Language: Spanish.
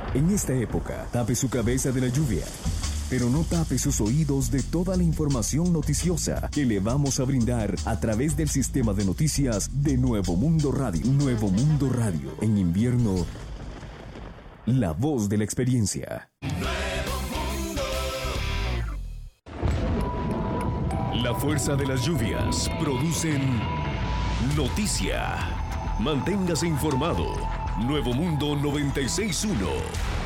En esta época, tape su cabeza de la lluvia, pero no tape sus oídos de toda la información noticiosa que le vamos a brindar a través del sistema de noticias de Nuevo Mundo Radio. Nuevo Mundo Radio. En invierno, la voz de la experiencia. La fuerza de las lluvias producen noticia. Manténgase informado. Nuevo Mundo 96.1.